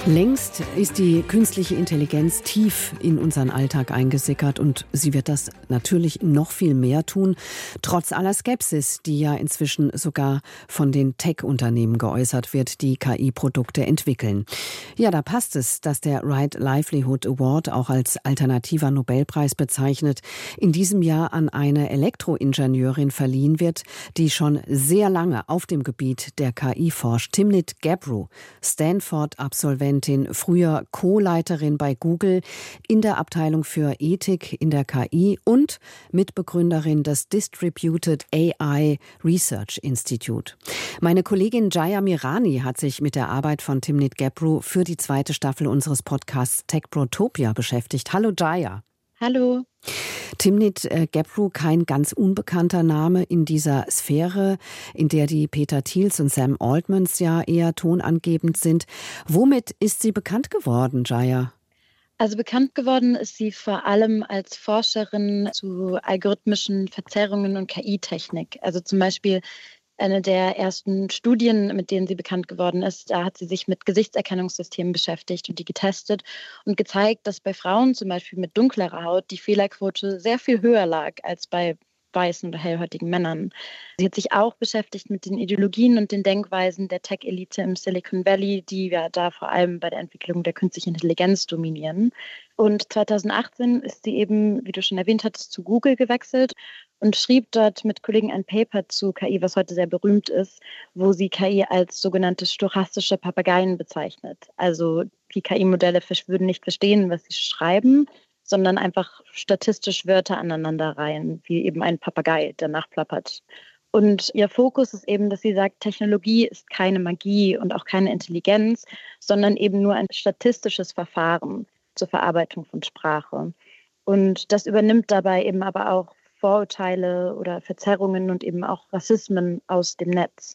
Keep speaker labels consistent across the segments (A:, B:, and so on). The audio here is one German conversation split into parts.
A: Längst ist die künstliche Intelligenz tief in unseren Alltag eingesickert und sie wird das natürlich noch viel mehr tun, trotz aller Skepsis, die ja inzwischen sogar von den Tech-Unternehmen geäußert wird, die KI-Produkte entwickeln. Ja, da passt es, dass der Right Livelihood Award, auch als alternativer Nobelpreis bezeichnet, in diesem Jahr an eine Elektroingenieurin verliehen wird, die schon sehr lange auf dem Gebiet der KI forscht. Timnit Gebru, Stanford-Absolventin, früher Co-Leiterin bei Google in der Abteilung für Ethik in der KI und Mitbegründerin des Distributed AI Research Institute. Meine Kollegin Jaya Mirani hat sich mit der Arbeit von Timnit Gebru für die zweite Staffel unseres Podcasts Techprotopia beschäftigt. Hallo Jaya.
B: Hallo.
A: Timnit Gebru, kein ganz unbekannter Name in dieser Sphäre, in der die Peter Thiels und Sam Altmans ja eher tonangebend sind. Womit ist sie bekannt geworden, Jaya?
B: Also bekannt geworden ist sie vor allem als Forscherin zu algorithmischen Verzerrungen und KI-Technik. Also zum Beispiel eine der ersten Studien, mit denen sie bekannt geworden ist, da hat sie sich mit Gesichtserkennungssystemen beschäftigt und die getestet und gezeigt, dass bei Frauen zum Beispiel mit dunklerer Haut die Fehlerquote sehr viel höher lag als bei weißen oder hellhäutigen Männern. Sie hat sich auch beschäftigt mit den Ideologien und den Denkweisen der Tech-Elite im Silicon Valley, die ja da vor allem bei der Entwicklung der künstlichen Intelligenz dominieren. Und 2018 ist sie eben, wie du schon erwähnt hattest, zu Google gewechselt und schrieb dort mit Kollegen ein Paper zu KI, was heute sehr berühmt ist, wo sie KI als sogenannte stochastische Papageien bezeichnet. Also die KI-Modelle würden nicht verstehen, was sie schreiben, sondern einfach statistisch Wörter aneinanderreihen, wie eben ein Papagei, der nachplappert. Und ihr Fokus ist eben, dass sie sagt, Technologie ist keine Magie und auch keine Intelligenz, sondern eben nur ein statistisches Verfahren zur Verarbeitung von Sprache. Und das übernimmt dabei eben aber auch Vorurteile oder Verzerrungen und eben auch Rassismen aus dem Netz.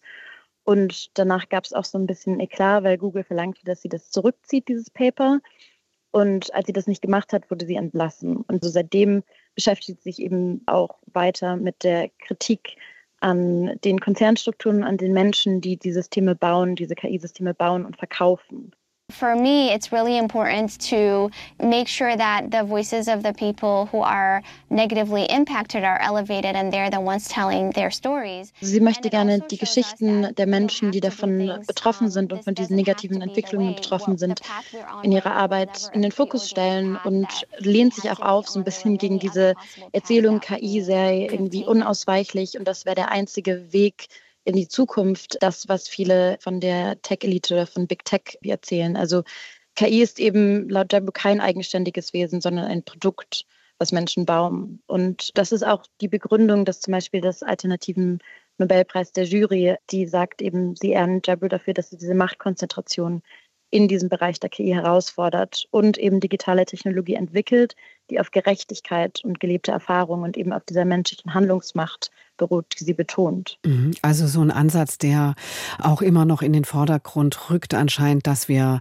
B: Und danach gab es auch so ein bisschen Eklat, weil Google verlangte, dass sie das zurückzieht, dieses Paper. Und als sie das nicht gemacht hat, wurde sie entlassen. Und so seitdem beschäftigt sie sich eben auch weiter mit der Kritik an den Konzernstrukturen, an den Menschen, die die Systeme bauen, diese KI-Systeme bauen und verkaufen.
C: For me, it's really important to make sure that the voices of the people who are negatively impacted are elevated and they're the ones telling their stories.
B: Sie möchte gerne die Geschichten der Menschen, die davon betroffen sind und von diesen negativen Entwicklungen betroffen sind, in ihrer Arbeit in den Fokus stellen und lehnt sich auch auf so ein bisschen gegen diese Erzählung, KI sei irgendwie unausweichlich und das wäre der einzige Weg in die Zukunft, das, was viele von der Tech-Elite oder von Big Tech erzählen. Also KI ist eben laut Gebru kein eigenständiges Wesen, sondern ein Produkt, was Menschen bauen. Und das ist auch die Begründung, dass zum Beispiel des alternativen Nobelpreis der Jury, die sagt eben, sie ehren Gebru dafür, dass sie diese Machtkonzentration in diesem Bereich der KI herausfordert und eben digitale Technologie entwickelt, die auf Gerechtigkeit und gelebte Erfahrung und eben auf dieser menschlichen Handlungsmacht beruht, die sie betont.
A: Also so ein Ansatz, der auch immer noch in den Vordergrund rückt anscheinend, dass wir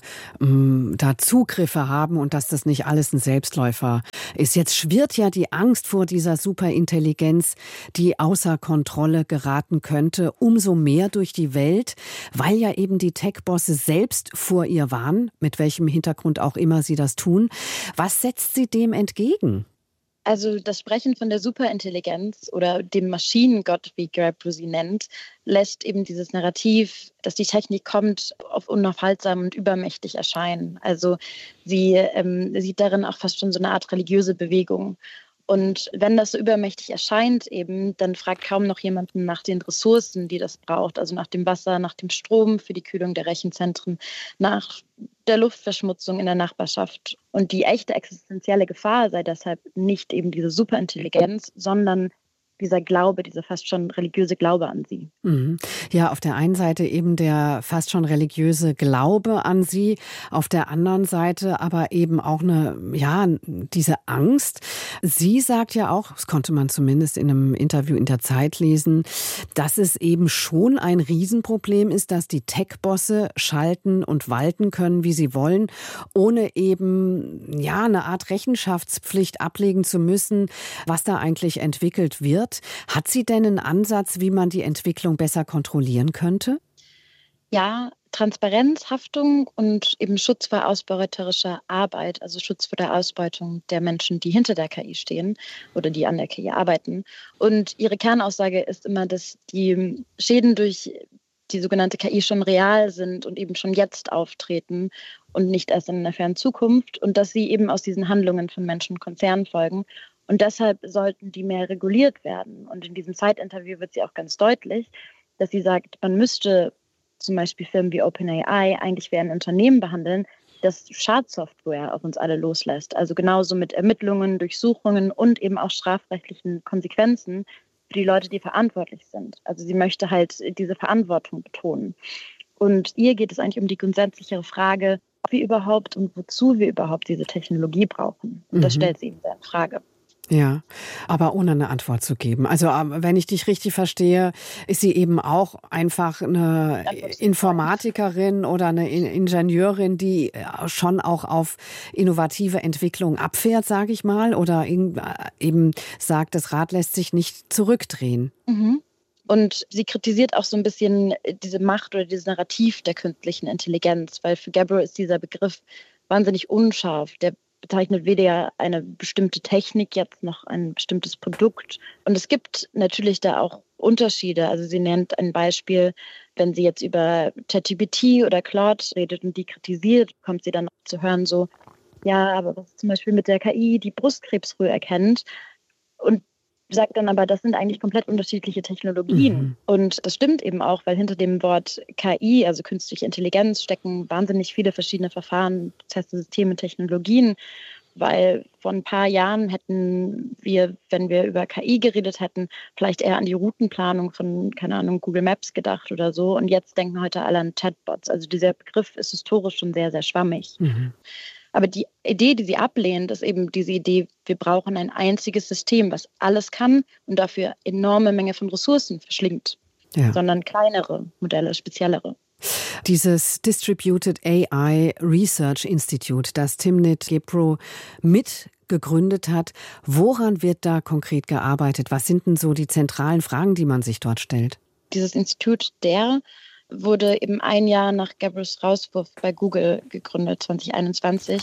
A: da Zugriffe haben und dass das nicht alles ein Selbstläufer ist. Jetzt schwirrt ja die Angst vor dieser Superintelligenz, die außer Kontrolle geraten könnte, umso mehr durch die Welt, weil ja eben die Tech-Bosse selbst vor ihr warnen, mit welchem Hintergrund auch immer sie das tun. Was setzt sie dem entgegen?
B: Also das Sprechen von der Superintelligenz oder dem Maschinengott, wie Gebru sie nennt, lässt eben dieses Narrativ, dass die Technik kommt, auf unaufhaltsam und übermächtig erscheinen. Also sie sieht darin auch fast schon so eine Art religiöse Bewegung. Und wenn das so übermächtig erscheint eben, dann fragt kaum noch jemanden nach den Ressourcen, die das braucht. Also nach dem Wasser, nach dem Strom für die Kühlung der Rechenzentren, nach der Luftverschmutzung in der Nachbarschaft. Und die echte existenzielle Gefahr sei deshalb nicht eben diese Superintelligenz, sondern dieser Glaube, dieser fast schon religiöse Glaube an sie.
A: Ja, auf der einen Seite eben der fast schon religiöse Glaube an sie, auf der anderen Seite aber eben auch diese Angst. Sie sagt ja auch, das konnte man zumindest in einem Interview in der Zeit lesen, dass es eben schon ein Riesenproblem ist, dass die Tech-Bosse schalten und walten können, wie sie wollen, ohne eben eine Art Rechenschaftspflicht ablegen zu müssen, was da eigentlich entwickelt wird. Hat sie denn einen Ansatz, wie man die Entwicklung besser kontrollieren könnte?
B: Ja, Transparenz, Haftung und eben Schutz vor ausbeuterischer Arbeit, also Schutz vor der Ausbeutung der Menschen, die hinter der KI stehen oder die an der KI arbeiten. Und ihre Kernaussage ist immer, dass die Schäden durch die sogenannte KI schon real sind und eben schon jetzt auftreten und nicht erst in einer fernen Zukunft und dass sie eben aus diesen Handlungen von Menschen und Konzernen folgen. Und deshalb sollten die mehr reguliert werden. Und in diesem Zeitinterview wird sie auch ganz deutlich, dass sie sagt, man müsste zum Beispiel Firmen wie OpenAI eigentlich wie ein Unternehmen behandeln, das Schadsoftware auf uns alle loslässt. Also genauso mit Ermittlungen, Durchsuchungen und eben auch strafrechtlichen Konsequenzen für die Leute, die verantwortlich sind. Also sie möchte halt diese Verantwortung betonen. Und ihr geht es eigentlich um die grundsätzlichere Frage, ob wir überhaupt und wozu wir überhaupt diese Technologie brauchen. Und das stellt sie eben sehr in Frage.
A: Ja, aber ohne eine Antwort zu geben. Also wenn ich dich richtig verstehe, ist sie eben auch einfach eine Informatikerin oder eine Ingenieurin, die schon auch auf innovative Entwicklung abfährt, sage ich mal, oder eben sagt, das Rad lässt sich nicht zurückdrehen.
B: Mhm. Und sie kritisiert auch so ein bisschen diese Macht oder dieses Narrativ der künstlichen Intelligenz, weil für Gabriel ist dieser Begriff wahnsinnig unscharf. Der bezeichnet weder eine bestimmte Technik jetzt noch ein bestimmtes Produkt. Und es gibt natürlich da auch Unterschiede. Also sie nennt ein Beispiel, wenn sie jetzt über ChatGPT oder Claude redet und die kritisiert, kommt sie dann zu hören so, ja, aber was zum Beispiel mit der KI, die Brustkrebs früh erkennt und sagt dann aber, das sind eigentlich komplett unterschiedliche Technologien. Mhm. Und das stimmt eben auch, weil hinter dem Wort KI, also künstliche Intelligenz, stecken wahnsinnig viele verschiedene Verfahren, Prozesse, Systeme, Technologien. Weil vor ein paar Jahren hätten wir, wenn wir über KI geredet hätten, vielleicht eher an die Routenplanung von, keine Ahnung, Google Maps gedacht oder so. Und jetzt denken heute alle an Chatbots. Also dieser Begriff ist historisch schon sehr, sehr schwammig. Mhm. Aber die Idee, die sie ablehnt, ist eben diese Idee, wir brauchen ein einziges System, was alles kann und dafür enorme Menge von Ressourcen verschlingt, sondern kleinere Modelle, speziellere.
A: Dieses Distributed AI Research Institute, das Timnit Gebru mitgegründet hat, woran wird da konkret gearbeitet? Was sind denn so die zentralen Fragen, die man sich dort stellt?
B: Dieses Institut wurde eben ein Jahr nach Gabriels Rauswurf bei Google gegründet, 2021.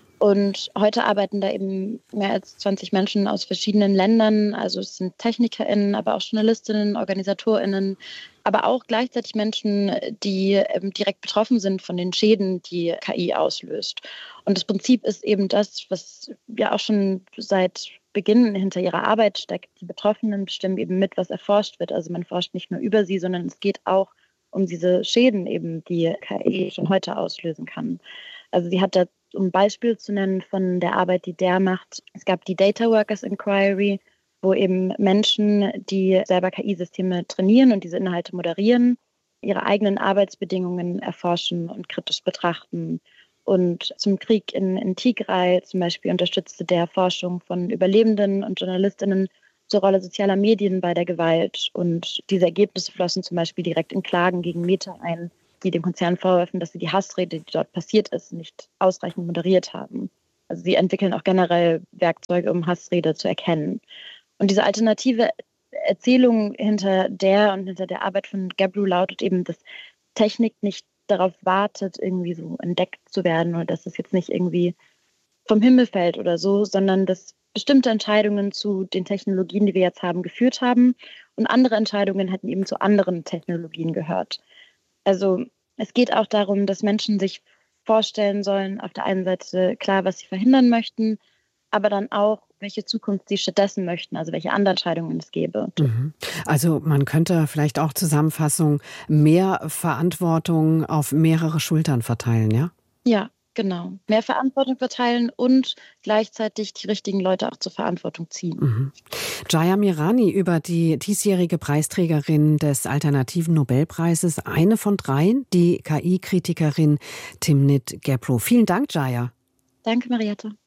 B: Und heute arbeiten da eben mehr als 20 Menschen aus verschiedenen Ländern. Also es sind TechnikerInnen, aber auch JournalistInnen, OrganisatorInnen, aber auch gleichzeitig Menschen, die direkt betroffen sind von den Schäden, die KI auslöst. Und das Prinzip ist eben das, was ja auch schon seit Beginn hinter ihrer Arbeit steckt. Die Betroffenen bestimmen eben mit, was erforscht wird. Also man forscht nicht nur über sie, sondern es geht auch um diese Schäden eben, die KI schon heute auslösen kann. Also sie hat da, um ein Beispiel zu nennen von der Arbeit, die der macht, es gab die Data Workers Inquiry, wo eben Menschen, die selber KI-Systeme trainieren und diese Inhalte moderieren, ihre eigenen Arbeitsbedingungen erforschen und kritisch betrachten. Und zum Krieg in Tigray zum Beispiel unterstützte der Forschung von Überlebenden und JournalistInnen zur Rolle sozialer Medien bei der Gewalt. Und diese Ergebnisse flossen zum Beispiel direkt in Klagen gegen Meta ein, die dem Konzern vorwerfen, dass sie die Hassrede, die dort passiert ist, nicht ausreichend moderiert haben. Also sie entwickeln auch generell Werkzeuge, um Hassrede zu erkennen. Und diese alternative Erzählung hinter der Arbeit von Gebru lautet eben, dass Technik nicht darauf wartet, irgendwie so entdeckt zu werden oder dass es jetzt nicht irgendwie vom Himmel fällt oder so, sondern dass bestimmte Entscheidungen zu den Technologien, die wir jetzt haben, geführt haben und andere Entscheidungen hätten eben zu anderen Technologien gehört. Also es geht auch darum, dass Menschen sich vorstellen sollen, auf der einen Seite klar, was sie verhindern möchten, aber dann auch, welche Zukunft sie stattdessen möchten, also welche anderen Entscheidungen es gäbe.
A: Also man könnte vielleicht auch Zusammenfassung mehr Verantwortung auf mehrere Schultern verteilen, ja?
B: Ja. Genau. Mehr Verantwortung verteilen und gleichzeitig die richtigen Leute auch zur Verantwortung ziehen.
A: Mhm. Jaya Mirani über die diesjährige Preisträgerin des Alternativen Nobelpreises, eine von 3, die KI-Kritikerin Timnit Gebru. Vielen Dank, Jaya.
B: Danke, Marietta.